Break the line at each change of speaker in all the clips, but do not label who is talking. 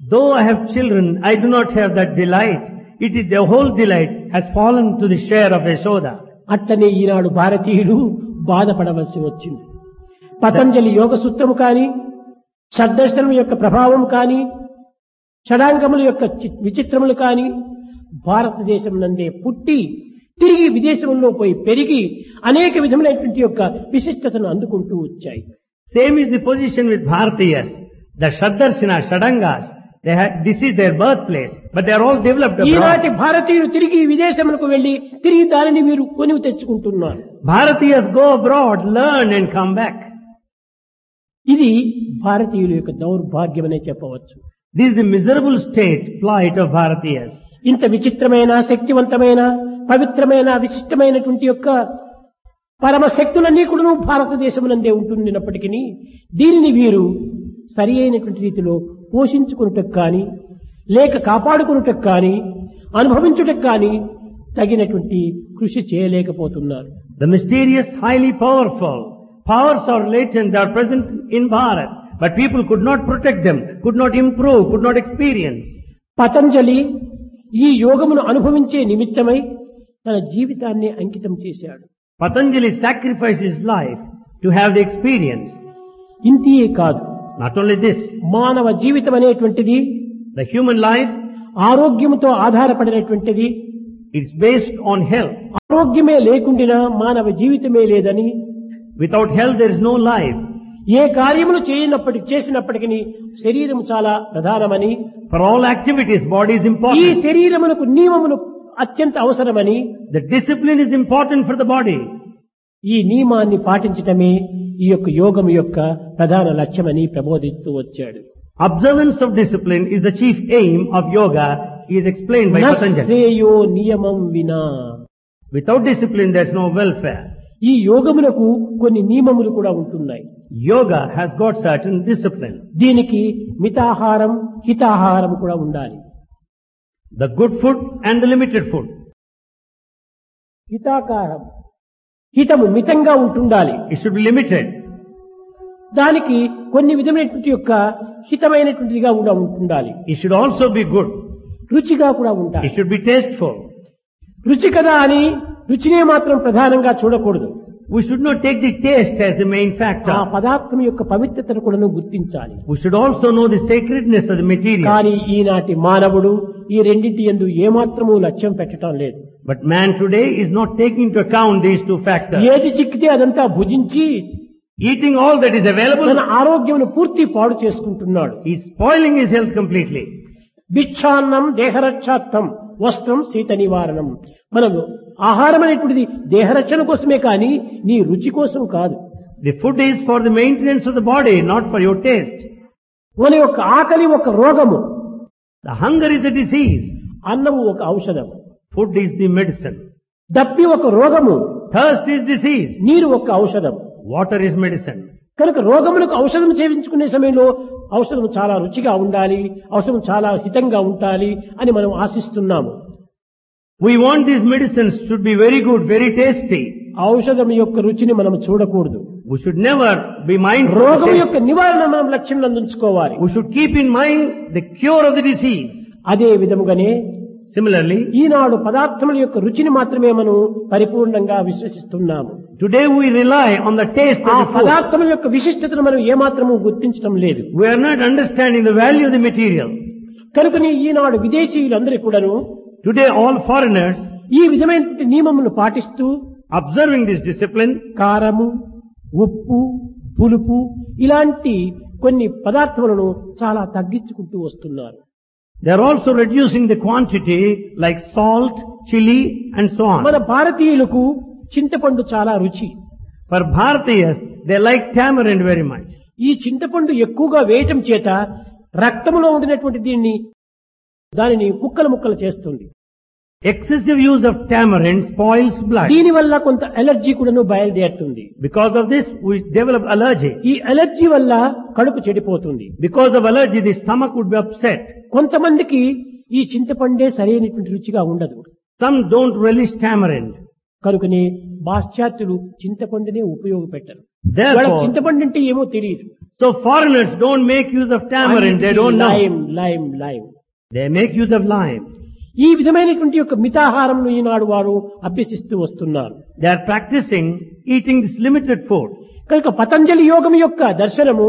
Though I have children, I do not have that delight. It is the whole delight has fallen to the share of Yashoda.
అట్లనే ఈనాడు భారతీయులు బాధపడవలసి వచ్చింది. పతంజలి యోగ సూత్రము కాని, షడ్దర్శనం యొక్క ప్రభావం కాని, షడాంగముల యొక్క విచిత్రములు కాని భారతదేశం నందే పుట్టి తిరిగి విదేశంలో పోయి పెరిగి అనేక విధములైనటువంటి యొక్క విశిష్టతను అందుకుంటూ వచ్చాయి.
Same is the position with Bharatiyas. The Shaddarshana, Shadangas, this is their birthplace, but they are all developed abroad.
ఈనాటి భారతీయులు తిరిగి విదేశములకు వెళ్లి తిరిగి దానిని మీరు కొనివి తెచ్చుకుంటున్నారు.
Bharatiyas go abroad, learn and come back.
ఇది భారతీయుల యొక్క దౌర్భాగ్యమనే చెప్పవచ్చు.
This is the miserable state, plight of Bharatiyas.
ఇంత విచిత్రమైన, శక్తివంతమైన, పవిత్రమైన, విశిష్టమైనటువంటి యొక్క పరమ శక్తులన్నీ కూడా భారతదేశమునందే ఉంటున్నప్పటికీ దీనిని వీరు సరి అయినటువంటి రీతిలో పోషించుకున్నటకు కానీ, లేక కాపాడుకున్నటకు కానీ, అనుభవించుటకు కానీ తగినటువంటి కృషి చేయలేకపోతున్నారు.
The mysterious, highly powerful powers are latent, they are present in Bharat, but people could not protect them, could not improve, could not experience.
Patanjali ఈ యోగమును అనుభవించే నిమిత్తమై తన జీవితాన్ని అంకితం చేశాడు.
Patanjali sacrificed his life to have the experience.
ఇంతియే కాదు,
Not only this,
మానవ జీవితం అనేటువంటిది
the human life,
ఆరోగ్యముతో ఆధారపడినటువంటిది.
it's based on health.
ఆరోగ్యమే లేకుండినా మానవ జీవితమే లేదని,
Without health there is no life.
ఏ కార్యములు చేసినప్పటికీ శరీరం చాలా ప్రధానమని,
For all activities, body is
ఈ
important.
శరీరమునకు నియమములు అత్యంత అవసరమని,
The discipline is important for the body.
ఈ నియమాన్ని పాటించటమే ఈ యొక్క యోగము యొక్క ప్రధాన లక్ష్యమని ప్రబోధిస్తూ వచ్చాడు.
Observance of discipline is the chief aim of yoga, is explained by Patanjali.
నశ్రేయో నియమం వినా.
Without discipline there is no welfare.
ఈ యోగమునకు కొన్ని నియమములు కూడా ఉంటున్నాయి.
Yoga has got certain discipline.
దీనికి మితాహారం, హితాహారం కూడా ఉండాలి.
The good food and the limited food.
హితాకారం, హితము మితంగా ఉంటుండాలి.
It should be limited.
దానికి కొన్ని విధమైనటువంటి యొక్క హితమైనటువంటిదిగా కూడా ఉంటుండాలి.
It should also be good.
రుచిగా కూడా
It
ఉండాలి.
should be tasteful.
రుచి కదా అని రుచినే మాత్రం ప్రధానంగా చూడకూడదు.
We should not take the taste as the main
ఆ
factor.
పదార్థం యొక్క పవిత్రతను కూడా గుర్తించాలి.
We should also know the sacredness of the material.
కానీ ఈనాటి మానవుడు ఈ రెండింటి యందు ఏమాత్రము లక్ష్యం పెట్టడం లేదు.
But man today is not taking into account these two factors.
ఏది చిక్కితే అదంతా భుజించి
Eating all that is available,
తన ఆరోగ్యమును పూర్తి పాడు చేసుకుంటున్నాడు.
he is spoiling his health completely.
భిక్షాన్నం దేహరక్షార్థం, వస్త్రం శీత నివారణం. మనము ఆహారం అనేటువంటిది దేహరక్షణ కోసమే కానీ నీ రుచి కోసం కాదు.
The food is for the maintenance of the body, not for your taste.
మన యొక్క ఆకలి ఒక రోగము,
The hunger is a disease.
అన్నము ఒక ఔషధం.
Food is the medicine.
దప్పి ఒక రోగము,
Thirst is disease.
నీరు ఒక ఔషధం.
Water is medicine.
కనుక రోగములకు ఔషధం సేవించుకునే సమయంలో ఔషధం చాలా రుచిగా ఉండాలి, ఔషధం చాలా హితంగా ఉండాలి అని మనం ఆశిస్తున్నాము.
We want these medicines should be very good, very tasty.
ఔషధం యొక్క రుచిని మనం చూడకూడదు.
We should never be mindful of
రోగం
taste.
యొక్క నివారణ మనం లక్ష్యం నందుంచుకోవాలి.
We should keep in mind the cure of the disease.
అదే విధముగానే
Similarly,
ఈనాడు పదార్థముల యొక్క రుచిని మాత్రమే మనం పరిపూర్ణంగా విశ్వసిస్తున్నాము.
today we rely on the taste
ఆ
of the food.
పదార్థముల యొక్క విశిష్టతను మనం ఏమాత్రము గుర్తించడం లేదు.
We are not understanding the value of the material.
కనుకని ఈనాడు విదేశీయులందరూ కూడాను
Today all foreigners,
ఈ విధమైన నియమములను పాటిస్తూ
observing this discipline,
కారము, ఉప్పు, పులుపు ఇలాంటి కొన్ని పదార్థములను చాలా తగ్గించుకుంటూ వస్తున్నారు.
they are also reducing the quantity like salt, chili and so
మన
on.
భారతీయులకు చింతపండు చాలా రుచి.
For Bharatiyas, they like tamarind very much.
ఈ చింతపండు ఎక్కువగా వేయటం చేత రక్తములో ఉండినటువంటి దానిని ముక్కలు ముక్కలు చేస్తుంది.
Excessive use of tamarind spoils blood.
దీని వల్ల కొంత అలర్జీ కూడాను బయలుదేరుతుంది.
Because of this, we develop allergy.
ఈ అలర్జీ వల్ల కడుపు చెడిపోతుంది.
Because of allergy, the stomach would be upset.
కొంతమందికి ఈ చింతపండే సరైనటువంటి రుచిగా ఉండదు.
Some don't relish tamarind.
కనుకనే పాశ్చాత్యులు చింతపండునే ఉపయోగపెట్టరు.
Therefore,
చింతపండు అంటే ఏమో తెలియదు.
So foreigners don't make use of tamarind, they don't know.
Lime.
They make use of lime.
ఈ విధమైనటువంటి యొక్క మితాహారంను ఈనాడు వారు అభ్యసిస్తూ వస్తున్నారు.
They are practicing eating this limited food.
కనుక పతంజలి యోగం యొక్క దర్శనము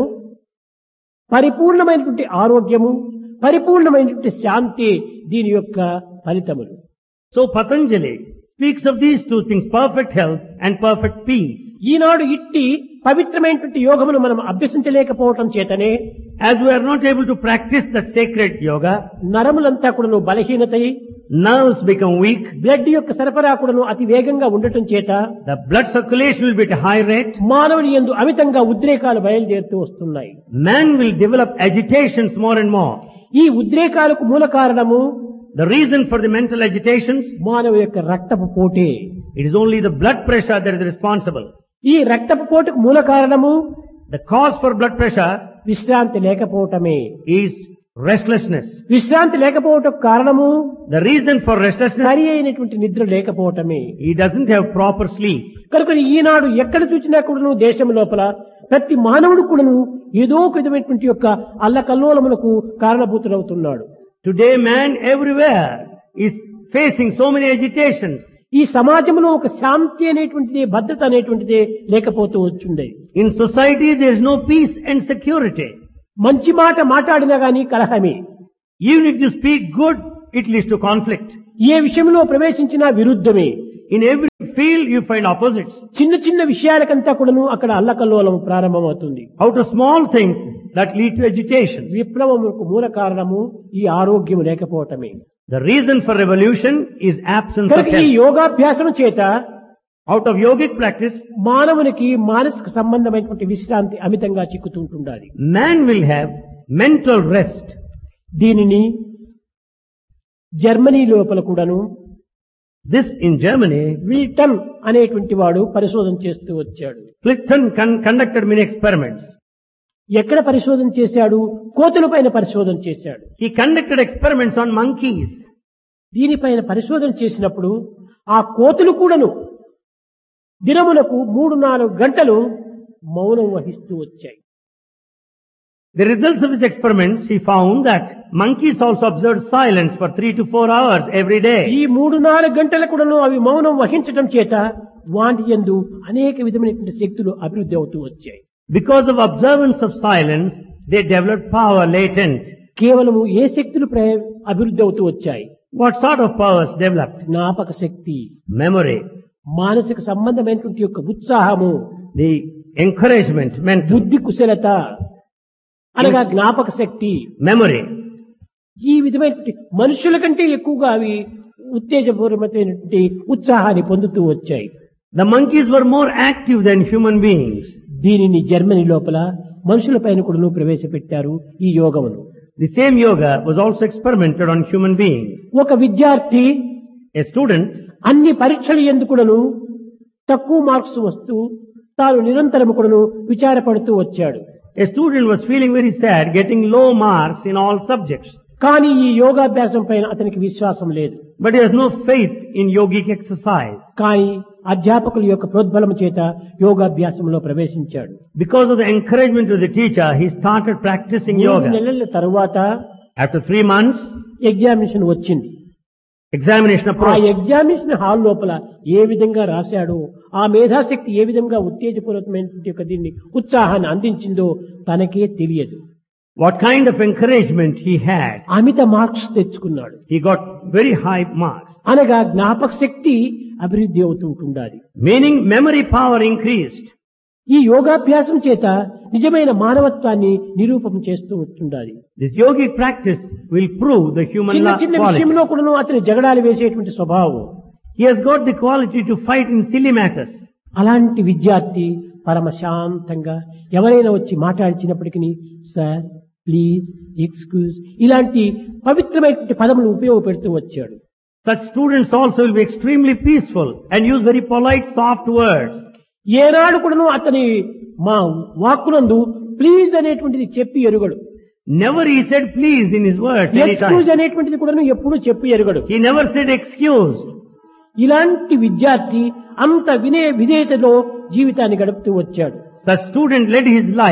పరిపూర్ణమైనటువంటి ఆరోగ్యము, పరిపూర్ణమైనటువంటి శాంతి దీని యొక్క ఫలితములు.
So Patanjali speaks of these two things, perfect health and perfect peace.
ఈనాడు ఇట్టి పవిత్రమైనటువంటి యోగమును మనం అభ్యసించలేకపోవటం చేతనే
As we are not able to practice that sacred yoga,
నరములంతా కూడాను బలహీనతై,
nerves become weak,
బ్లడ్ యొక్క సరఫరా కూడాను అతి వేగంగా ఉండటం చేత
the blood circulation will be at a high rate,
మానవుని యందు అమితంగా ఉద్రేకాలు బయలుదేరుతూ వస్తున్నాయి.
man will develop agitations more and more.
ఈ ఉద్రేకాలకు మూల కారణము
The reason for the mental agitations,
మానవ యొక్క రక్తపు పోటే.
it is only the blood pressure that is responsible.
ఈ రక్తపు పోటుకు మూల కారణము
The cause for blood pressure
విశ్రాంతి లేకపోవటమే.
is restlessness.
విశ్రాంతి లేకపోవటం కారణము
The reason for restlessness,
సరి అయినటువంటి నిద్ర లేకపోవటమే.
he doesn't have proper sleep.
కనుక ఈనాడు ఎక్కడ చూసినా కూడాను దేశం లోపల ప్రతి మానవుడు కూడాను ఏదో ఒక విధమైనటువంటి యొక్క అల్లకల్లోలములకు కారణభూతుడవుతున్నాడు.
Today man everywhere is facing so many agitations.
ఈ సమాజంలో ఒక శాంతి అనేటువంటిది, భద్రత అనేటువంటిది లేకపోతూ వచ్చింది.
In society there is no peace and security.
మంచి మాట మాట్లాడినా గాని కలహమే.
Even if you speak good, it leads to conflict.
ఏ విషయంలో ప్రవేశించినా విరుద్ధమే.
In every field you find opposites.
చిన్న చిన్న విషయాలకంతా కూడాను అక్కడ అల్లకల్లోలం ప్రారంభమవుతుంది.
Out of small things that lead to agitation.
విప్లవములకు మూల కారణము ఈ ఆరోగ్యం లేకపోవటమే.
The reason for revolution is absence of
కనుక ఈ
health.
యోగాభ్యాసం చేత
Out of yogic practice,
మానవునికి మానసిక సంబంధమైనటువంటి విశ్రాంతి అమితంగా చిక్కుతుంటుండాలి.
man will have mental rest.
దీనిని జర్మనీ లోపల కూడాను
This in Germany,
విల్టన్ అనేటువంటి వాడు పరిశోధన చేస్తూ వచ్చాడు.
Plichten conducted many experiments.
ఎక్కడ పరిశోధన చేశాడు? కోతుల పైన పరిశోధన చేశాడు.
He conducted experiments on monkeys.
దీనిపైన పరిశోధన చేసినప్పుడు ఆ కోతులు కూడాను దినములకు 3-4 గంటలు మౌనం వహిస్తూ వచ్చాయి.
The results of his experiments, he found that monkeys also observed silence for 3 to 4 hours every day.
ఈ 3-4 గంటల కూడాను అవి మౌనం వహించడం చేత వాటి యందు అనేక విధమైనటువంటి శక్తులు అభివృద్ధి అవుతూ వచ్చాయి.
Because of observance of silence, they developed power latent.
కేవలము ఏ శక్తులు అభివృద్ధి అవుతూ వచ్చాయి?
What sort of powers developed?
జ్ఞాపక శక్తి,
Memory,
మానసిక సంబంధమైనటువంటి యొక్క ఉత్సాహము,
the encouragement, mental,
బుద్ధి కుశలత అనగా జ్ఞాపక శక్తి.
memory.
ఈ విధమైనటువంటి మనుషుల కంటే ఎక్కువగా అవి ఉత్తేజపూర్వకమైనటువంటి ఉత్సాహాన్ని పొందుతూ వచ్చాయి.
The monkeys were more active than human beings.
దీనిని జర్మనీ లోపల మనుషుల పైన కూడా ప్రవేశపెట్టారు ఈ యోగమును.
The same yoga was also experimented on human beings.
ఒక విద్యార్థి
A student,
అన్ని పరీక్షలు ఎందుకుడను తక్కువ మార్క్స్ వస్తూ తాను నిరంతరం కూడాను విచారపడుతూ వచ్చాడు.
a student was feeling very sad, getting low marks in all subjects.
కానీ ఈ యోగాభ్యాసం పైన అతనికి విశ్వాసం లేదు.
But he has no faith in yogic exercise.
కానీ అధ్యాపకుల యొక్క ప్రోద్బలం చేత యోగాభ్యాసంలో ప్రవేశించాడు.
Because of the encouragement of the teacher, he started practicing
3
yoga.
నెలల తరువాత
After 3 months,
ఎగ్జామినేషన్ వచ్చింది.
examination
ఆ
approached.
ఎగ్జామినేషన్ హాల్ లోపల ఏ విధంగా రాశాడో, ఆ మేధాశక్తి ఏ విధంగా ఉత్తేజపూర్వకమైనటువంటి దీన్ని ఉత్సాహాన్ని అందించిందో తనకే తెలియదు.
What kind of encouragement he had.
Amit marks తెచ్చుకున్నాడు.
He got very high marks.
అనగా జ్ఞాపక శక్తి అభివృద్ధి అవుతుంటుండాలి.
Meaning memory power increased.
ఈ యోగాభ్యాసం చేత నిజమైన మానవత్వాన్ని నిరూపణ చేస్తూ ఉంటుండాలి.
This yogic practice will prove the human
చిన్న చిన్న
quality.
విషయంలో కూడా అతని జగడాలు వేసేటువంటి స్వభావం.
He has got the quality to fight in silly matters.
అలాంటి విద్యార్థి పరమ శాంతంగా ఎవరైనా వచ్చి మాట్లాడించినప్పటికీ సార్, ప్లీజ్, ఎక్స్క్యూజ్ ఇలాంటి పవిత్రమైనటువంటి పదములు ఉపయోగపెడుతూ వచ్చాడు.
Such students also will be extremely peaceful and use very polite, soft words.
ఏనాడు కూడాను అతని మా వాక్కునందు ప్లీజ్ అనేటువంటిది చెప్పి ఎరుగడు.
Never he said please in his words.
Excuse
Anytime.
అనేటువంటిది కూడాను ఎప్పుడూ చెప్పి ఎరుగడు.
He never said excuse.
ఇలాంటి విద్యార్థి అంత విధేయతలో జీవితాన్ని గడుపుతూ వచ్చాడు.
Such student led his life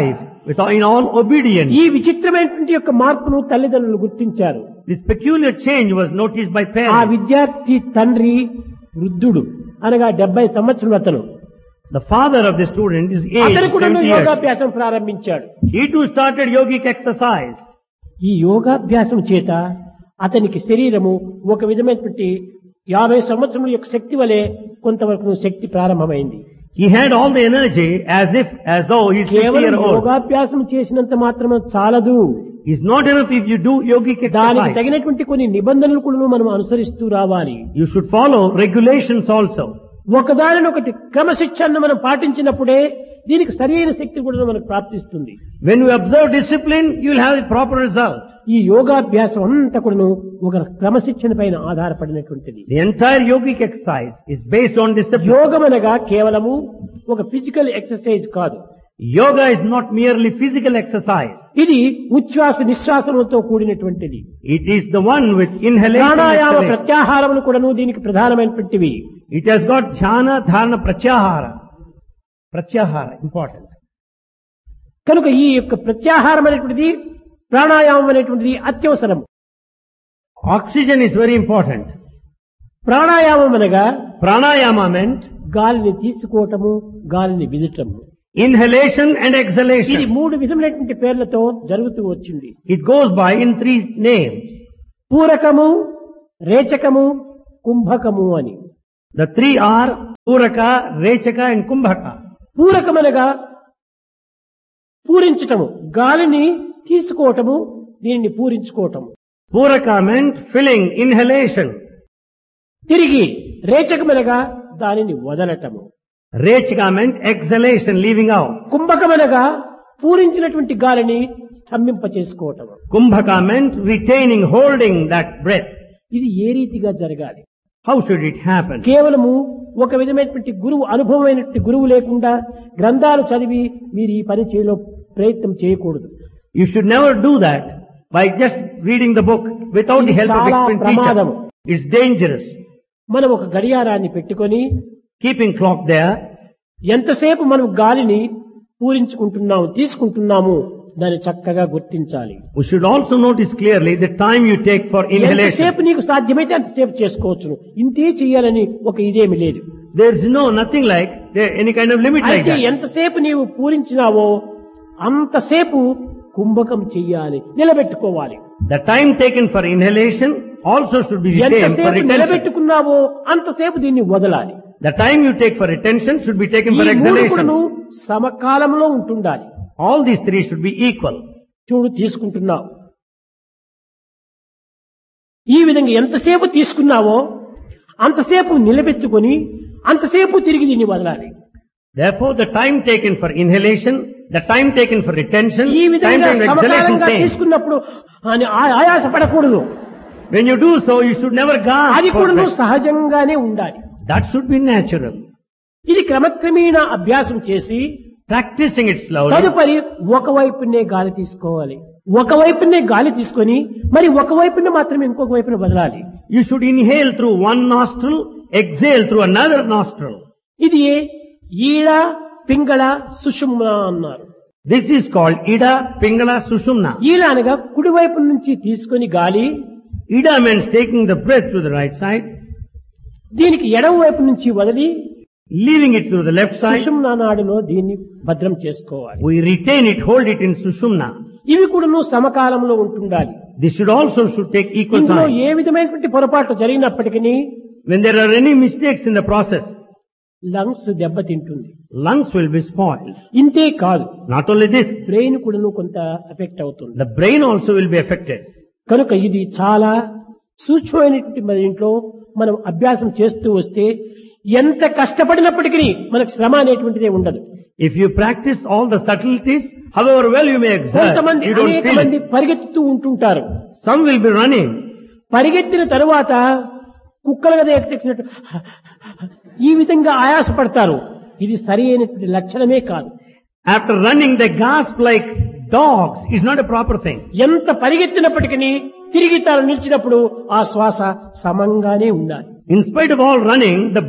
in all obedience.
ఈ విచిత్రమైనటువంటి యొక్క మార్పును తల్లిదండ్రులు గుర్తించారు.
This peculiar change was noticed by
ఆ
parents.
విద్యార్థి తండ్రి వృద్ధుడు అనగా 70 సంవత్సరాలు అతను.
The father of the student is aged
అతను కూడా
70 years.
యోగాభ్యాసం ప్రారంభించాడు.
He too started yogic exercise.
ఈ యోగాభ్యాసం చేత అతనికి శరీరము ఒక విధమైనటువంటి 50 సంవత్సరముల యొక్క శక్తి వలె కొంతవరకు శక్తి ప్రారంభమైంది.
He had all the energy as though he's 50
కేవలం
years old.
యోగాభ్యాసం చేసినంత మాత్రమే చాలదు.
It's not enough if you do yogic
దానికి
exercise.
తగినటువంటి కొన్ని నిబంధనలు కూడా మనం అనుసరిస్తూ రావాలి.
You should follow regulations also.
ఒకదానినొకటి క్రమశిక్షణను మనం పాటించినప్పుడే దీనికి సరైన శక్తి కూడా మనకు ప్రాప్తిస్తుంది.
When you observe discipline, you will have the proper result.
ఈ యోగాభ్యాసం అంతా కూడా ఒక క్రమశిక్షణ పైన ఆధారపడినటువంటిది.
The entire yogic exercise is based on discipline.
యోగం అనగా కేవలము ఒక ఫిజికల్ ఎక్సర్సైజ్ కాదు.
Yoga is not merely physical exercise.
ఇది ఉచ్ఛ్వాస నిశ్వాసములతో కూడినటువంటిది.
It is the one with inhalation and
pranayama
exhalation.
ప్రత్యాహారములు కూడాను దీనికి ప్రధానమైనటువంటివి.
It has got jhana, dharana, pratyahara. Pratyahara, important.
కనుక ఈ యొక్క ప్రత్యాహారం అనేటువంటిది ప్రాణాయామం అనేటువంటిది అత్యవసరం.
Oxygen is very important.
ప్రాణాయామం అనగా
Pranayama meant
గాలిని తీసుకోవటము, గాలిని విదటము.
inhalation and
ఇది
exhalation.
3 విధములైనటువంటి పేర్లతో జరుగుతూ వచ్చింది.
It goes by in 3 names.
పూరకము, రేచకము, కుంభకము అని.
The 3 are Puraka, Rechaka and Kumbhaka.
పూరకమనగా పూరించటము, గాలిని తీసుకోవటము, దీనిని పూరించుకోవటము.
Puraka meant filling, inhalation.
తిరిగి రేచకమనగా దానిని వదలటము.
Rechaka meant exhalation, leaving out.
కుంభకమనగా పూరించినటువంటి గాలిని స్తంభింప చేసుకోవటము.
Kumbhaka meant retaining, holding that breath.
ఇది ఏ రీతిగా జరగాలి?
How should it happen?
కేవలము ఒక విధమైనటువంటి గురువు, అనుభవమైనటువంటి గురువు లేకుండా గ్రంథాలు చదివి మీరు ఈ పని చేయలో ప్రయత్నం చేయకూడదు.
You should never do that by just reading the book without the help of
చాలా
expert
ప్రమాదం.
teacher. It's dangerous.
మనం ఒక గడియారాన్ని పెట్టుకొని
Keeping clock there,
ఎంతసేపు మనం గాలిని పూరించుకుంటున్నాము, తీసుకుంటున్నాము, దాన్ని చక్కగా గుర్తించాలి.
we should also notice clearly the time you take for inhalation.
ఎంతసేపు నీకు సాధ్యమైతే అంతసేపు చేసుకోవచ్చును. ఇంతే చేయాలని ఒక ఇదేమి లేదు.
There is nothing like any kind of limit like
అయితే
that.
ఎంతసేపు నీవు పూరించినావో అంతసేపు కుంభకం చెయ్యాలి, నిలబెట్టుకోవాలి.
The time taken for inhalation also should be the same for
ఎంతసేపు
retention.
నిలబెట్టుకున్నావో అంతసేపు దీన్ని వదలాలి.
The time you take for retention should be taken
ఈ
for
మూడు కూడాను
exhalation.
సమకాలంలో ఉంటుండాలి.
All these 3 should be equal.
చూడు, తీసుకుంటున్నావు, ఈ విధంగా ఎంతసేపు తీసుకున్నావో అంతసేపు నిలబెట్టుకొని అంతసేపు తిరిగి దీన్ని వదలాలి.
Therefore, the time taken for inhalation, the time taken for retention,
ఈ
time
విధంగా
taken for exhalation
సమకాలంగా
same.
తీసుకున్నప్పుడు ఆయాసపడకూడదు.
When you do so, you should never
అది
gasp for
కూడా
breath.
సహజంగానే ఉండాలి.
That should be natural.
ఇది క్రమక్రమేణా అభ్యాసం చేసి
Practicing it slowly.
తదుపరి ఒకవైపునే గాలి తీసుకోవాలి. ఒకవైపునే గాలి తీసుకొని మరి ఒకవైపునే మాత్రమే ఇంకొక వైపున వదలాలి.
You should inhale through one nostril, exhale through another nostril.
ఇది ఈడ, పింగళ, సుషుమ్న అన్నారు.
This is called Ida, Pingala, Sushumna.
ఈడ అనగా కుడివైపు నుంచి తీసుకొని గాలి,
Ida means taking the breath to the right side,
దీనికి ఎడమ వైపు నుంచి వదిలి
leaving it to the left side.
సుషుమ్న నాడులో దీన్ని భద్రం చేసుకోవాలి.
We retain it, hold it in Sushumna.
ఇవి కూడా సమకాలంలో ఉంటుండాలి.
This should take equal
ఇందులో
time.
ఏ విధమైనటువంటి పొరపాటు జరిగినప్పటికీ
When there are any mistakes in the process,
lungs దెబ్బతింటుంది.
lungs will be spoiled.
ఇంతే కాదు,
Not only this,
బ్రెయిన్ కూడా కొంత ఎఫెక్ట్ అవుతుంది.
the brain also will be affected.
కనుక ఇది చాలా సూక్ష్మమైనటువంటి మన ఇంట్లో మనం అభ్యాసం చేస్తూ వస్తే ఎంత కష్టపడినప్పటికీ మనకు శ్రమ అనేటువంటిదే ఉండదు.
If you practice all the subtleties, however well you may exert,
కొంతమంది
you don't
అనేక
feel
మంది
it.
పరిగెత్తుతూ ఉంటుంటారు.
Some will be running.
పరిగెత్తిన తరువాత కుక్కల గద ఎక్కినట్టు ఈ విధంగా ఆయాసపడతారు. ఇది సరి అయినటువంటి లక్షణమే కాదు.
After running, they gasp like dogs. It's not a proper thing.
ఎంత పరిగెత్తినప్పటికీ తిరిగి తాను నిలిచినప్పుడు ఆ శ్వాస సమంగానే ఉండాలి.
In spite of all running, the breath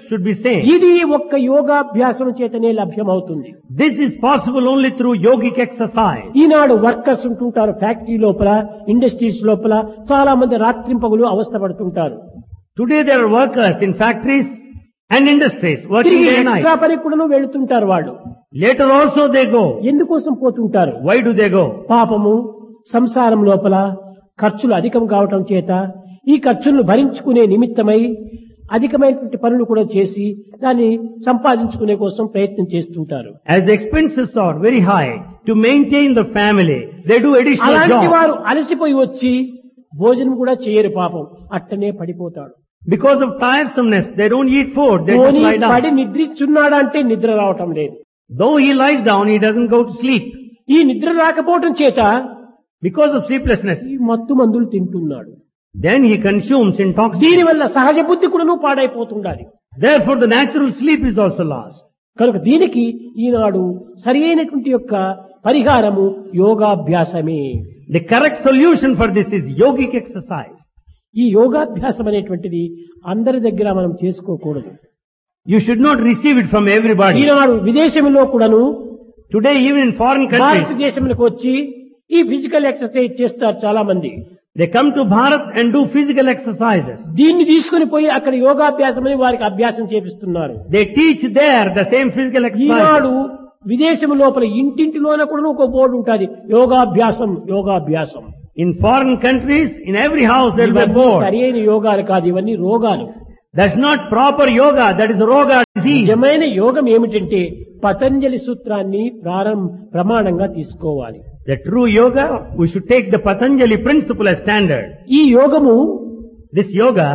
should be same.
ఇది ఒక్క యోగాభ్యాసం చేతనే లభ్యమవుతుంది.
This is possible only through yogic exercise.
Eenadu workers ఉంటుంటారు ఫ్యాక్టరీ లోపల, ఇండస్ట్రీస్ లోపల, చాలా మంది రాత్రింపగులు అవస్థ పడుతుంటారు.
Today there are workers in factories and industries working
తిరిగి
day and night.
ఎక్స్ట్రా పని కూడా వెళుతుంటారు వాళ్ళు.
Later also they go.
ఎందుకోసం పోతుంటారు?
Why do they go?
పాపము సంసారం లోపల ఖర్చులు అధికం కావటం చేత ఈ ఖర్చులను భరించుకునే నిమిత్తమై అధికమైనటువంటి పనులు కూడా చేసి దాన్ని సంపాదించుకునే కోసం ప్రయత్నం చేస్తుంటారు.
As the expenses are very high to maintain the family, they do additional
అలాంటి
jobs.
వారు అలసిపోయి వచ్చి భోజనం కూడా చేయరు పాపం, అట్టనే పడిపోతాడు.
Because of tiresomeness, they don't eat food, they just lie
పడి
down.
నిద్రిస్తున్నాడా అంటే నిద్ర రావటం లేదు.
Though he lies down, he doesn't go to sleep.
ఈ నిద్ర రాకపోవటం చేత
Because of sleeplessness,
ఈ మత్తు మందులు తింటున్నాడు.
then he consumes intoxicants.
దీనివల్ల సహజ బుద్ధి కూడా పాడైపోతుండాలి.
Therefore the natural sleep is also lost.
కనుక దీనికి ఈనాడు సరి అయినటువంటి యొక్క పరిహారము యోగాభ్యాసమే.
The correct solution for this is yogic exercise.
ఈ యోగాభ్యాసం అనేటువంటిది అందరి దగ్గర మనం చేసుకోకూడదు.
You should not receive it from everybody.
ఈనాడు విదేశంలో కూడాను
Today even in foreign countries,
భారతదేశంలోకి వచ్చి ఈ ఫిజికల్ ఎక్సర్సైజ్ చేస్తారు చాలా మంది.
they come to Bharat and do physical exercises.
దీన్ని తీసుకుని పోయి అక్కడ యోగాభ్యాసం అని వారికి అభ్యాసం చేపిస్తున్నారు.
They teach there the same physical
Eenadu
exercises.
విదేశం లోపల ఇంటింటిలోన కూడా ఒక బోర్డు ఉంటుంది, యోగాభ్యాసం యోగాభ్యాసం.
In foreign countries, in every house there will be a
ఇవన్నీ
board.
సరి అయిన యోగాలు కాదు, ఇవన్నీ రోగాలు.
That's not proper yoga, that is roga disease.
నిజమైన యోగం ఏమిటంటే పతంజలి సూత్రాన్ని ప్రమాణంగా తీసుకోవాలి.
The true yoga, we should take the Patanjali principle as standard.
ఈ యోగము
This yoga,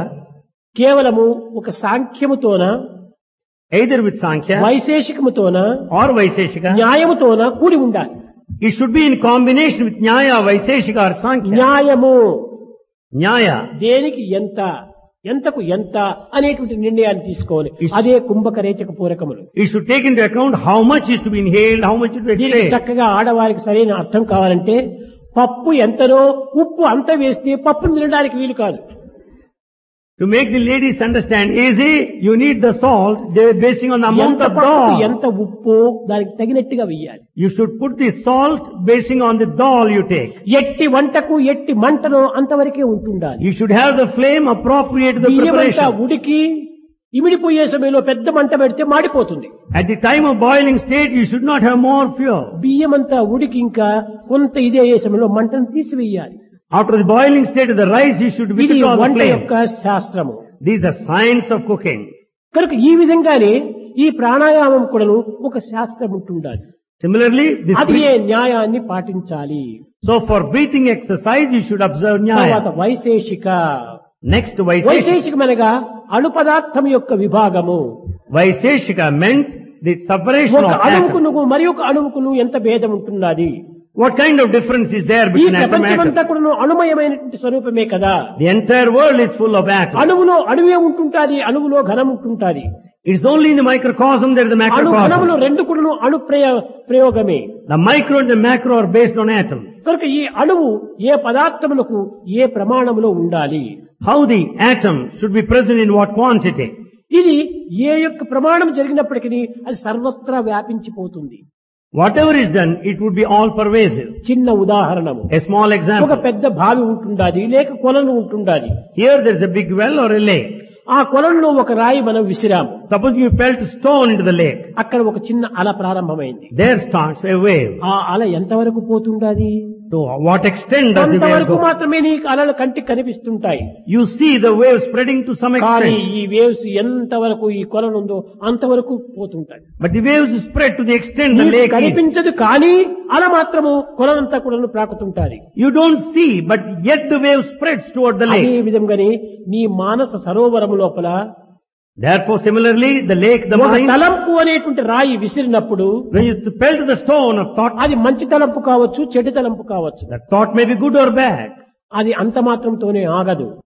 కేవలము ఒక సాంఖ్యముతోన,
either with Sankhya
వైశేషికముతోన,
or Vaiseshika,
న్యాయముతోన కూడి ఉండాలి.
it should be in combination with Nyaya, Vaiseshika or Sankhya.
న్యాయము
Nyaya,
దేనికి ఎంత, ఎంతకు ఎంత అనేటువంటి నిర్ణయాన్ని తీసుకోవాలి. అదే కుంభకరేచక పూరకములు.
it should take into account how much is to be inhaled, how much is to be
దీనికి
exhaled.
చక్కగా ఆడవారికి సరైన అర్థం కావాలంటే పప్పు ఎంతనో ఉప్పు అంత వేస్తే పప్పును తినడానికి వీలు కాదు.
To make the ladies understand easy, you need the salt, they are basing on the amount
ఎంత
of
పప్పుకు
dal.
ఎంత ఉప్పు దానికి తగినట్టుగా వేయాలి.
You should put the salt basing on the dal you take.
ఎట్టి వంటకు ఎట్టి మంటనో అంతవరకే ఉంటుండాలి.
You should have the flame appropriate to the
బియ్యమంతా
preparation.
ఉడికి ఇమిడిపోయే సమయంలో పెద్ద మంట పెడితే మాడిపోతుంది.
At the time of boiling state, you should not have more fuel.
బియ్యమంతా ఉడికి ఇంకా కొంత ఇదే సమయంలో మంటను తీసివేయాలి.
After the boiling state of the rice, you should
ఇది
withdraw the
వంట
flame.
యొక్క శాస్త్రము.
This is the science of cooking.
కనుక ఈ విధంగానే ఈ ప్రాణాయామం కూడాను ఒక శాస్త్రం ఉంటుండాలి.
Similarly,
అది ఏ న్యాయాన్ని పాటించాలి.
so for breathing exercise, you should observe
తర్వాత
Nyaya.
వైశేషిక.
Next, Vaiseshika.
వైశేషికమనగా అణు పదార్థం యొక్క విభాగము.
Vaiseshika meant the separation
ఒక
of atoms.
అణువుకును మరి ఒక అణువుకును ఎంత భేదం ఉంటున్నది.
What kind of difference is there
ఈ
between atom and
ప్రపంచమంతా
atom?
కూడా అణుమయమైనటువంటి స్వరూపమే కదా.
The entire world is full of atoms.
అణువులో అణువే ఉంటుంటాది, అణువులో ఘనం ఉంటుంటాది.
It's only in the microcosm there is the
అణు ఘనములు
macrocosm.
రెండు కూడా అణు ప్రయోగమే.
The micro and the macro are based on atoms.
కనుక ఈ అణువు ఏ పదార్థములకు ఏ ప్రమాణములో ఉండాలి.
How the atom should be present in what quantity.
ఇది ఏ యొక్క ప్రమాణం జరిగినప్పటికీ అది సర్వత్రా వ్యాపించిపోతుంది.
Whatever is done, it would be all pervasive.
చిన్న ఉదాహరణము,
A small
ఒక
example.
పెద్ద బావి ఉంటుండాది లేక కొలను ఉంటుండాది.
Here there is a big well or a lake.
ఆ కొలంలో ఒక రాయి మనం విసిరాము.
Suppose you pelt stone into the lake.
అక్కడ ఒక చిన్న అల ప్రారంభమైంది.
There starts a wave.
ఆ అల ఎంతవరకు పోతుండాది?
To what extent does the wave
కొంతవరకు
go?
మాత్రమే నీకు అలలు కంటికి కనిపిస్తుంటాయి.
You see the wave spreading to some
కానీ
extent.
ఈ వేవ్స్ ఎంతవరకు ఈ కొలను ఉందో అంతవరకు పోతుంటాయి.
But the waves spread to the extent the
నీకు
lake is.
కనిపించదు కానీ అల మాత్రము కొలనంతా కూడా ప్రాకుతుంటాది.
You don't see, but yet the wave spreads toward the
అదే
lake.
విధంగానే నీ మానస సరోవరము లోపల
Therefore, similarly, the lake, the
ఒక
mind,
తలంపు అనేటువంటి రాయి విసిరినప్పుడు
when you pelt the stone of thought,
అది మంచి తలంపు కావచ్చు, చెడు తలంపు కావచ్చు.
that thought may be good or bad.
అది అంత మాత్రంతోనే ఆగదు.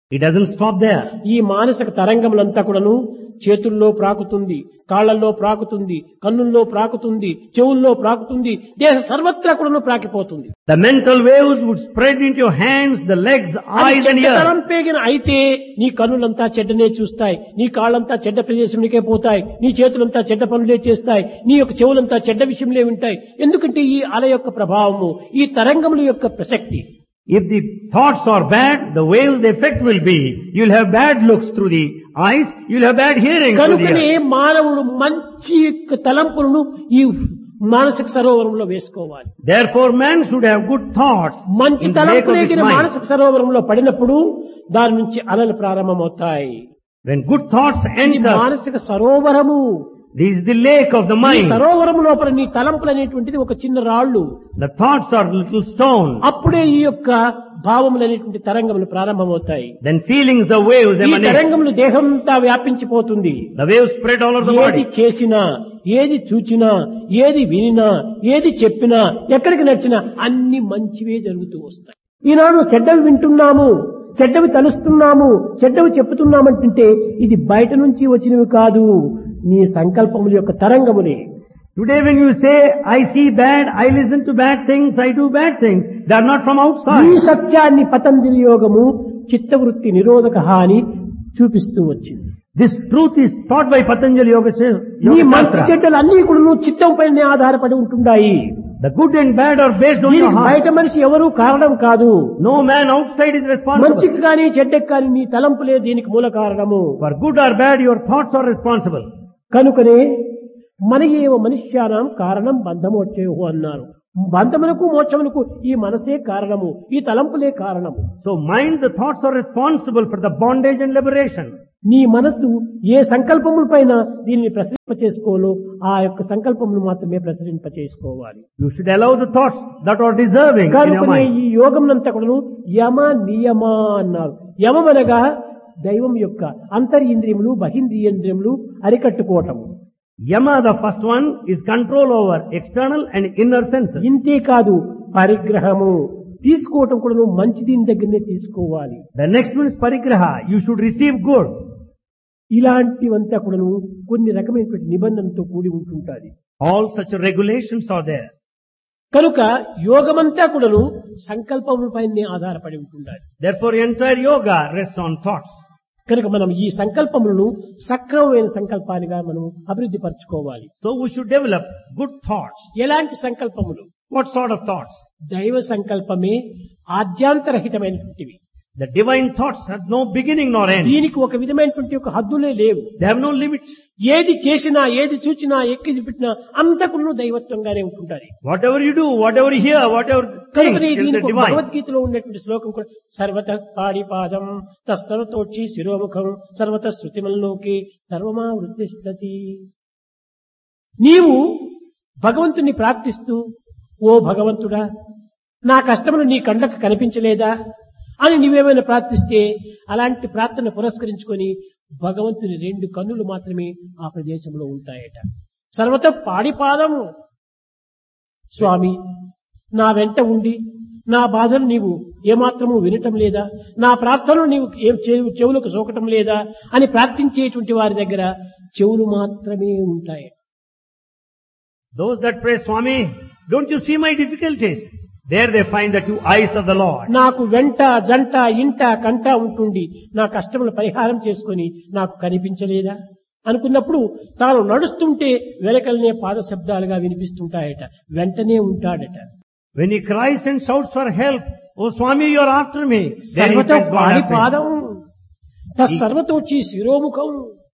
It doesn't stop there.
ఈ మానసిక తరంగములంతా కూడాను చేతుల్లో ప్రాకుతుంది, కాళ్లలో ప్రాకుతుంది, కన్నుల్లో ప్రాకుతుంది, చెవుల్లో ప్రాకుతుంది, దేహ సర్వత్రా కూడాను ప్రాకిపోతుంది.
The mental waves would spread into your hands, the legs, eyes and ears.
పేగిన అయితే నీ కన్నులంతా చెడ్డనే చూస్తాయి, నీ కాళ్ళంతా చెడ్డ ప్రదేశంలోకే పోతాయి, నీ చేతులంతా చెడ్డ పనులే చేస్తాయి, నీ యొక్క చెవులంతా చెడ్డ విషయంలే వింటాయి. ఎందుకంటే ఈ అల యొక్క ప్రభావము, ఈ తరంగముల యొక్క ప్రసక్తి.
If the thoughts are bad, the waves, the effect will be, you'll have bad looks through the eyes, you'll have bad hearing through the
కనుకనే
ears.
మానవుడు మంచి యొక్క తలంపులను ఈ మానసిక సరోవరంలో వేసుకోవాలి.
Therefore man should have good thoughts
మంచి
in the lake of his
తలంపులేగిన
mind.
మానసిక సరోవరంలో పడినప్పుడు దాని నుంచి అలలు ప్రారంభమవుతాయి.
When good thoughts
ఇది
enter,
మానసిక Sarovaram.
this is the lake of the
ఈ
mind.
సరోవరము లోపల నీ తలంపులు అనేటువంటిది ఒక చిన్న రాళ్ళు.
The thoughts are little stones.
అప్పుడే ఈ యొక్క భావములు అనేటువంటి తరంగములు ప్రారంభమవుతాయి.
Then feelings, the waves
ఈ
emanate.
తరంగములు దేహంతా వ్యాపించిపోతుంది.
The waves spread all over the
ఏది
body.
చేసినా, ఏది చూచినా, ఏది వినినా, ఏది చెప్పినా, ఎక్కడికి నచ్చినా అన్ని మంచివే జరుగుతూ వస్తాయి. ఈనాడు చెడ్డవి వింటున్నాము, చెడ్డవి తలుస్తున్నాము, చెడ్డవి చెప్పుతున్నామంటుంటే ఇది బయట నుంచి వచ్చినవి కాదు, నీ సంకల్పముల యొక్క తరంగములే.
Today when you say, I see bad, I listen to bad things, I do bad things, they are not from
ఈ
outside.
సత్యాన్ని పతంజలి యోగము చిత్తవృత్తి నిరోధక అని చూపిస్తూ వచ్చింది.
This truth is taught by Patanjali Yoga
ఈ మంచి
Shastra.
చెడ్డలు అన్ని కూడా చిత్తం పైనే ఆధారపడి ఉంటున్నాయి.
The good and bad are based on your
దీనికి
heart.
బయట మనిషి ఎవరూ కారణం కాదు.
No man outside is responsible.
మంచికి కానీ చెడ్డకి కానీ నీ తలంపులే దీనికి మూల కారణము.
For good or bad, your thoughts are responsible.
కనుకనే మనకి ఏమో మనుష్యానం కారణం బంధమోక్షేహు అన్నారు. బంధములకు మోక్షములకు ఈ మనసే కారణము, ఈ తలంపులే కారణము.
So mind, the thoughts are responsible for the bondage and liberation.
నీ మనసు ఏ సంకల్పముల పైన దీన్ని ప్రసరింప చేసుకోవాలో ఆ యొక్క సంకల్పములు మాత్రమే ప్రసరింప చేసుకోవాలి.
You should allow the thoughts that are deserving in your
కనుకనే
mind.
ఈ యోగంనంతా కూడాను యమ నియమ అన్నారు. యమమనగా దైవం యొక్క అంతరింద్రియములు బహింద్రియేంద్రియములు అరికట్టుకోవటం.
Yama, the first one, is control over external and inner senses.
ఇంతే కాదు, పరిగ్రహము తీసుకోవటం కూడా మంచి దీని దగ్గరనే తీసుకోవాలి.
The next one is parigraha. You should receive good.
ఇలాంటివంతా కూడాను కొన్ని రకమైనటువంటి నిబంధనలతో కూడి ఉంటుంటాది.
All such regulations are there.
కనుక యోగమంతా కూడాను సంకల్పములపైనే ఆధారపడి ఉంటుండాలి.
Therefore, entire yoga rests on thoughts.
కనుక మనం ఈ సంకల్పములను సక్రమమైన సంకల్పానిగా మనం అభివృద్ధి పరచుకోవాలి.
So we should develop good thoughts.
ఎలాంటి సంకల్పములు?
What sort of thoughts?
దైవ సంకల్పమే ఆద్యాంతరహితమైనటువంటివి.
The divine thoughts have no beginning nor end.
దీనికి ఒక విధమైనటువంటి ఒక హద్దులే లేవు.
They have no limits.
ఏది చేసినా, ఏది చూచినా, ఎక్కి పెట్టినా అంతకును దైవత్వంగానే ఉంటుంటారు.
Whatever you do, whatever you hear, whatever think
కనుక
is the
దీనికి
divine.
భగవద్గీతలో ఉన్నటువంటి శ్లోకం కూడా సర్వత పాడిపాదం తస్సర్వతోక్షి శిరోముఖం సర్వత శృతిమల్లోకి సర్వమా వృత్తిష్టతి. నీవు భగవంతుని ప్రార్థిస్తూ, ఓ భగవంతుడా, నా కష్టములు నీ కండ్లకు కనిపించలేదా అని నీవేమైనా ప్రార్థిస్తే అలాంటి ప్రార్థన పురస్కరించుకొని భగవంతుని 2 కన్నులు మాత్రమే ఆ ప్రదేశంలో ఉంటాయట. సర్వత పాడిపాదము. స్వామి, నా వెంట ఉండి నా బాధను నీవు ఏమాత్రము వినటం లేదా, నా ప్రార్థనలు నీవు చెవులకు సోకటం లేదా అని ప్రార్థించేటువంటి వారి దగ్గర చెవులు మాత్రమే ఉంటాయి.
Those that pray, Swami, don't you see my difficulties? There they find the 2 eyes of the Lord.
నాకు వెంట జంట ఇంట కంట ఉంటుండి నా కష్టములు పరిహారం చేసుకొని నాకు కనిపించలేదా అనుకున్నప్పుడు తాను నడుస్తుంటే వెనకలనే పాద శబ్దాలుగా వినిపిస్తుంటాయట. వెంటనే ఉంటాడట.
When he cries and shouts for help, oh Swami, you are after me. Then he
సర్వత
finds God after him.
పాడిపాదం తస్సర్వతోచి శిరోముఖం.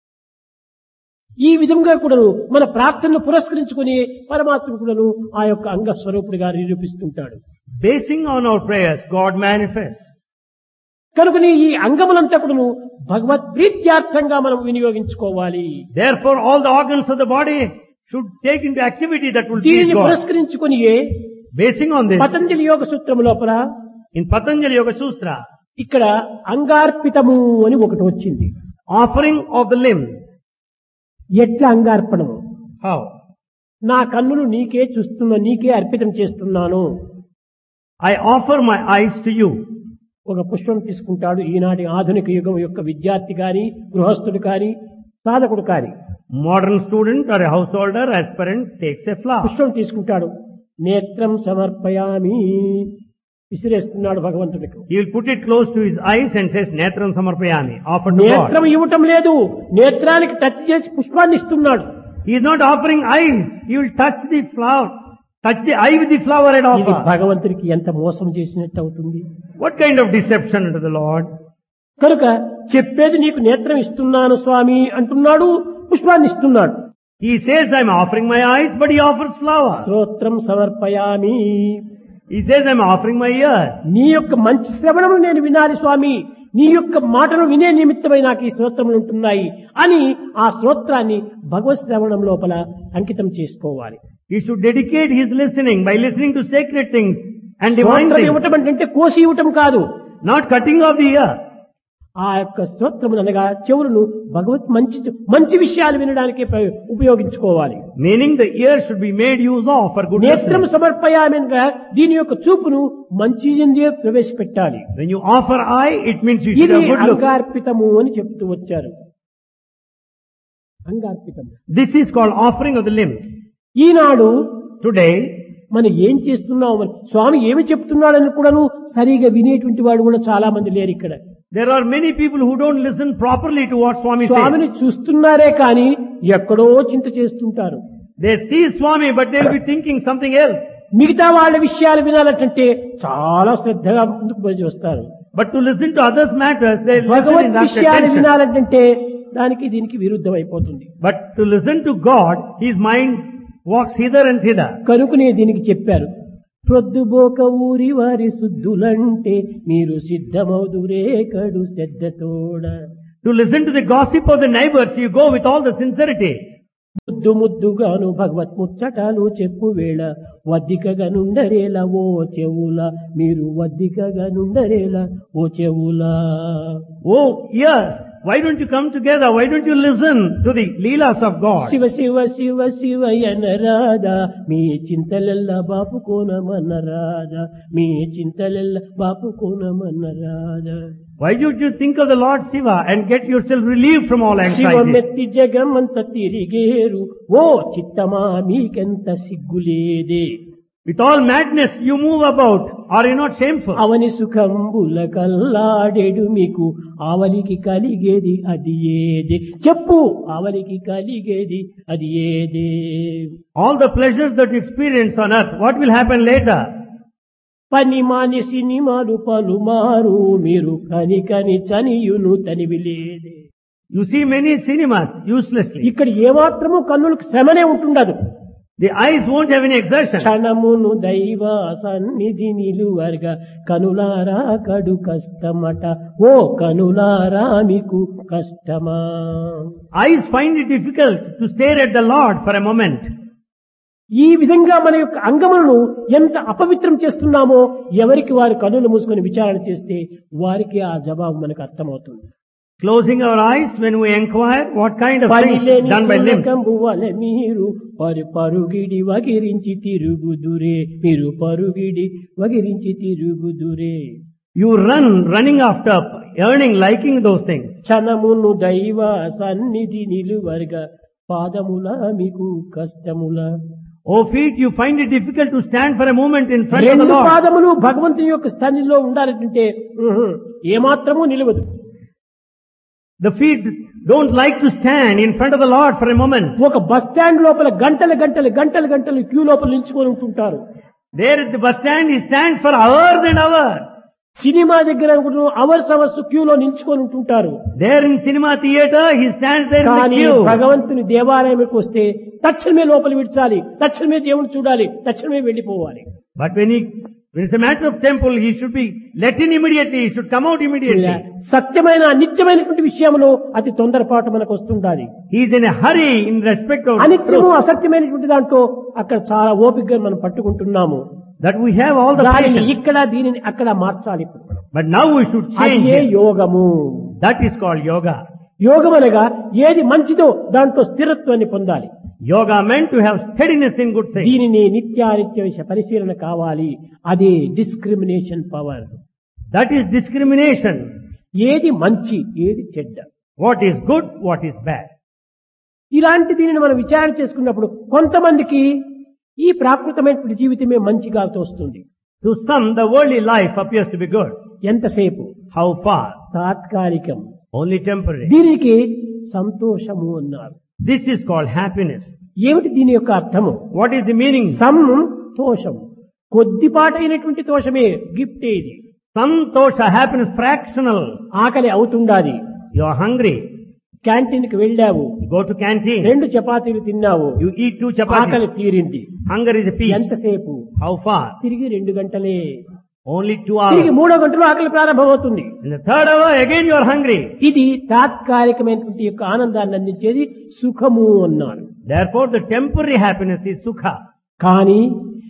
ఈ విధంగా కూడాను మన ప్రార్థనను పురస్కరించుకుని పరమాత్మ కూడాను ఆ యొక్క అంగ స్వరూపుడిగా నిరూపిస్తుంటాడు.
Basing on our prayers, God manifests.
కనుకని ఈ అంగములంతా కూడాను భగవద్ ప్రీత్యార్థంగా మనం వినియోగించుకోవాలి.
Therefore, all the organs of the body should take into activity that will please
దీనిని
God.
పురస్కరించుకుని
Basing on this,
పతంజలి యోగ సూత్రము లోపల
in Patanjali Yoga Sutra,
ఇక్కడ అంగార్పితము అని ఒకటి వచ్చింది.
offering of the limbs.
ఎట్లా అంగార్పణము?
How?
నా కన్నులు నీకే చూస్తున్నా, నీకే అర్పితం చేస్తున్నాను.
I offer my eyes to you.
ఒక పుష్పం తీసుకుంటాడు. ఈనాటి ఆధునిక యుగం యొక్క విద్యార్థి కాని, గృహస్థుడు కాని, సాధకుడు కాని
Modern student or a householder, aspirant takes a flower.
పుష్పం తీసుకుంటాడు. నేత్రం సమర్పయామి విసిరేస్తున్నాడు భగవంతుడికి.
He will put it close to his eyes and says, Netram Samarpayami, offer to
నేత్రం
God.
ఇవ్వటం లేదు, నేత్రానికి టచ్ చేసి పుష్పాన్ని ఇస్తున్నాడు.
He is not offering eyes. He will touch the flower. Touch the eye with the flower and
ఇది
offer.
భగవంతుడికి ఎంత మోసం చేసినట్టు అవుతుంది.
What kind of deception unto the Lord?
కనుక చెప్పేది నీకు నేత్రం ఇస్తున్నాను స్వామి అంటున్నాడు, పుష్పాన్ని ఇస్తున్నాడు.
He says, I am offering my eyes, but he offers flower.
శ్రోత్రం సమర్పయామి.
He says, I am offering my ears.
నీ యొక్క మంచి శ్రవణము నేను వినాలి స్వామి, నీ యొక్క మాటను వినే నిమిత్తమై నాకు ఈ శ్రోత్రములు ఉంటున్నాయి అని ఆ శ్రోత్రాన్ని భగవత్ శ్రవణం లోపల అంకితం చేసుకోవాలి.
He should dedicate his listening by listening to sacred things and divine
శ్రోత్రం
things.
ఇవ్వటం అంటే కోసి ఇవ్వటం కాదు.
Not cutting off the ear.
ఆ యొక్క శ్రోత్రములు అనగా చెవులను భగవత్ మంచి విషయాలు వినడానికి ఉపయోగించుకోవాలి.
Meaning the ear should be made use of for good
నేత్రం
listening.
సమర్పయామిగా దీని యొక్క చూపును మంచి ఎందే ప్రవేశపెట్టాలి.
When you offer eye, it means you should
ఇది
have good look.
అంగార్పితము అని చెప్తూ వచ్చారు. అంగార్పితము
This is called offering of the limbs.
Eenadu
Today,
మనం ఏం చేస్తున్నాం, స్వామి ఏమి చెప్తున్నాడని కూడాను సరిగా వినేటువంటి వాడు కూడా చాలా మంది లేరు ఇక్కడ.
there are many people who don't listen properly to what Swami
స్వామిని
says.
చూస్తున్నారే కానీ ఎక్కడో చింత చేస్తుంటారు.
They see Swami, but they'll be thinking something else.
మిగతా వాళ్ళ విషయాలు వినాలంటే చాలా శ్రద్ధగా ముందుకు పోయి వస్తారు.
But to listen to others' matters, they listen in
Bhagwat
that
విషయాలు
attention.
వినాలంటే దానికి దీనికి విరుద్ధం అయిపోతుంది.
But to listen to God, his mind walks hither and thither.
కనుకనే దీనికి చెప్పారు, ప్రొద్దుబోక ఊరి వారి శుద్ధులంటే మీరు సిద్ధమౌదురే కడు శ్రద్ధతోడ.
To listen to the gossip of the neighbors, you go with all the sincerity.
ముద్దు ముద్దుగాను భగవత్ ముచ్చటాలు చెప్పు వేళ వద్దికగా నుండరేలా ఓ చెవుల, మీరు వద్దికగా నుండరేలా ఓ చెవుల.
Oh, yes. Why don't you come together? Why don't you listen to the leelas of God?
Shiva Shiva Shiva శివయన Radha, me చింతలెల్ల బాపుకోనమన్న Radha, me చింతలెల్ల బాపుకోనమన్న Radha.
Why don't you think of the Lord Shiva and get yourself relieved from all anxiety?
శివమెత్తి జగమంత తిరిగేరు ఓ చిత్తమా మీకెంత సిగ్గులేదే.
With all madness you move about. Are you not shameful?
అవని సుఖంబుల కల్లాడెడు మీకు ఆవలికి కలిగేది అది ఏదే. చెప్పు ఆవలికి కలిగేది అది ఏదే.
All the pleasures that you experience on earth, what will happen later?
పని మాని సినిమాలు పలుమారు మీరు కని కని చనియును తనివి లేదే.
You see many cinemas uselessly.
ఇక్కడ ఏమాత్రము కన్నులకు శ్రమనే ఉంటుండదు.
The eyes won't have any exertion.
క్షణమును దైవ సన్నిధి నిలువర్గా కనులారా కడు కష్టమట ఓ కనులారా మీకు కష్టమా.
Eyes find it difficult to stare at the Lord for a moment.
ఈ విధంగా మన యొక్క అంగములను ఎంత అపవిత్రం చేస్తున్నామో ఎవరికి వారి కన్నులు మూసుకొని విచారణ చేస్తే వారికి ఆ జవాబు మనకు అర్థమవుతుంది.
Closing our eyes when we inquire what kind of things
పరిలేని
done by limbs.
కంబువల మీరు పరుగిడి వగిరించి తిరుగుదురే, మీరు పరుగిడి వగిరించి తిరుగుదురే.
You run, running after, earning, liking those things.
క్షణమును దైవ సన్నిధి నిలువర్గా పాదముల మీకు కష్టముల.
Oh feet, you find it difficult to stand for a moment in front of the
రెండు
Lord.
పాదములు భగవంతుని యొక్క స్థానిలో ఉండాలంటే ఏమాత్రము నిలవదు.
The feet don't like to stand in front of the Lord for a moment.
ఒక బస్ స్టాండ్ లోపల గంటలు క్యూ లోపల నిల్చుకొని ఉంటుంటారు.
There at the bus stand, he stands for hours and hours.
Cinema దగ్గర అవర్స్ క్యూలో నిల్చుకొని ఉంటుంటారు.
There in cinema theater, he stands there in the
కానీ
queue.
భగవంతుని దేవాలయంకి వస్తే తక్షణమే లోపల విడిచాలి, తక్షణమే దేవుని చూడాలి, తక్షణమే వెళ్లిపోవాలి.
But when it's a matter of temple, he should be let in immediately, he should come out immediately.
సత్యమైన నిత్యమైనటువంటి విషయంలో అతి తొందరపాటు మనకు వస్తుండాలి.
He is in a hurry in respect of
అనిత్యము
truth.
అసత్యమైనటువంటి దాంట్లో అక్కడ చాలా ఓపికగా మనం పట్టుకుంటున్నాము.
That we have all the
దానిని
patience.
ఇక్కడ దీనిని అక్కడ మార్చాలి.
But now we should change
అదే
it.
యోగము.
That is called yoga.
యోగం అనగా ఏది మంచిదో దాంట్లో స్థిరత్వాన్ని పొందాలి.
Yoga meant to have steadiness in good things.
దీనిని నిత్యానిత్య పరిశీలన కావాలి. అదే discrimination power.
That is discrimination.
ఏది మంచి ఏది చెడ్డ.
What is good, what is bad.
ఇలాంటి దీనిని మనం విచారణ చేసుకున్నప్పుడు కొంతమందికి ఈ ప్రాకృతమైనటువంటి జీవితమే మంచిగా తోస్తుంది.
To some, the worldly life appears to be good.
ఎంతసేపు?
How far?
తాత్కాలికం.
Only temporary.
దీనికి సంతోషము అన్నారు.
This is called happiness.
ఏమిటి దీని యొక్క అర్థము?
What is the meaning?
సంతోషం కొద్దిపాటైనటువంటి తోషమే గిఫ్ట్ ఇది.
Santosha, happiness, fractional.
ఆకలి అవుతుండాది.
You are hungry.
క్యాంటీన్ కి వెళ్ళావు,
You go to canteen.
2 చపాతీలు తిన్నావు,
You eat 2
ఆకలి
chapatis.
తీరింది.
Hunger is a peace.
ఎంతసేపు?
How far?
తిరిగి 2 గంటలే.
Only 2
తిరిగి
hours.
3వ గంటలో ఆకలి ప్రారంభమవుతుంది.
In the 3rd hour, again you are hungry.
ఇది తాత్కాలికమైనటువంటి యొక్క ఆనందాన్ని అందించేది సుఖము అన్నారు.
Therefore, the temporary happiness is sukha.
కానీ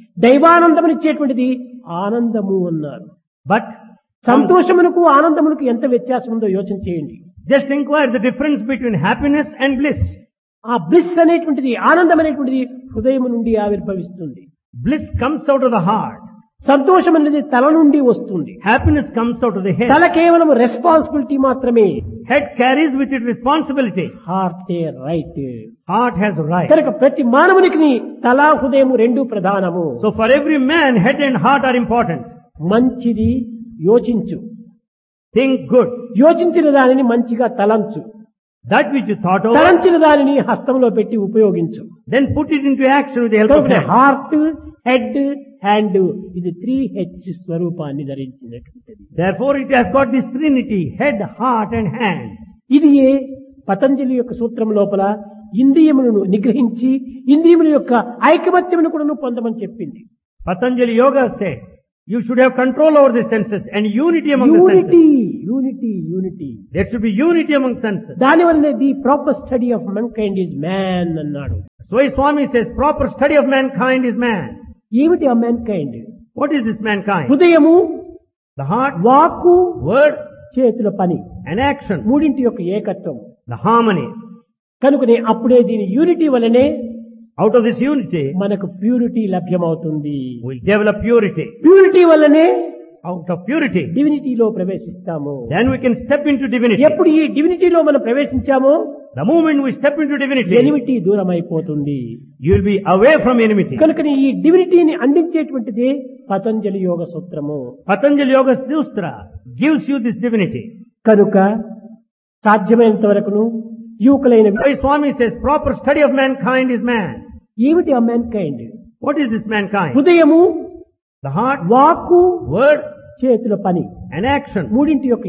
దైవానందమునిచ్చేటువంటిది ఆనందము అన్నారు.
But
సంతోషమునకు ఆనందమునకు ఎంత వ్యత్యాసం ఉందో యోచన చేయండి.
just inquire the difference between happiness and bliss.
ఆ బ్లిస్ అనేటువంటిది, ఆనందం అనేటువంటిది హృదయం నుండి ఆవిర్భవిస్తుంది.
Bliss comes out of the heart.
సంతోషం అనేది తల నుండి వస్తుంది.
Happiness comes out of the head.
తల కేవలం రెస్పాన్సిబిలిటీ మాత్రమే.
Head carries with it responsibility.
Heart right.
Heart has right.
కనుక ప్రతి మానవునికి తల హృదయం 2 ప్రధానము.
So for every man, head and heart are important.
మంచిది యోచించు,
Think good.
యోచించిన దానిని మంచిగా తలంచు,
That which you thought over,
తలంచిన దానిని హస్తంలో పెట్టి ఉపయోగించు.
then put it into action with the help of
కనుక
hand.
హార్ట్, హెడ్, హ్యాండ్ ఇది 3H స్వరూపాన్ని ధరించినటువంటిది.
Therefore it has got this trinity, head, heart and hand.
ఇది పతంజలి యొక్క సూత్రం లోపల ఇంద్రియములను నిగ్రహించి ఇంద్రియముల యొక్క ఐకమత్యమును కూడా పొందమని చెప్పింది.
Patanjali Yoga said, you should have control over the senses and unity among the
unity
senses.
Unity unity.
There should be unity among senses.
దానివల్లనే the proper study of మెన్కైండ్ is man అన్నాడు.
So Swami says, proper study of mankind is man.
ఏమిటి ఆ మెన్కైండ్?
What is this mankind?
హృదయము,
The heart,
వాక్కు,
word
చేతుల పని,
and action.
3 యొక్క ఏకత్వం.
The harmony.
కనుకనే అప్పుడే దీని యూనిటీ వలనే
Out of this unity,
మనకు ప్యూరిటీ లభ్యమవుతుంది.
we'll develop purity.
ప్యూరిటీ వల్లనే
Out of purity,
డివినిటీలో ప్రవేశిస్తాము.
then we can step into divinity.
ఎప్పుడు ఈ డివినిటీలో మనం ప్రవేశించామో
The moment we step into divinity,
enmity దూరం అయిపోతుంది.
you will be away from enmity.
కనుకనే ఈ డివినిటీని అందించేటువంటిది పతంజలి యోగ సూత్రము.
Patanjali Yoga Sutra gives you this divinity.
కనుక సాధ్యమైనంత వరకును యువకులైన
Why Swami says, proper study of mankind is man.
ఏమిటి ఆ mankind?
What is this mankind?
హృదయము,
The heart,
వాక్కు,
word
చేతుల పని,
and action.
3 యొక్క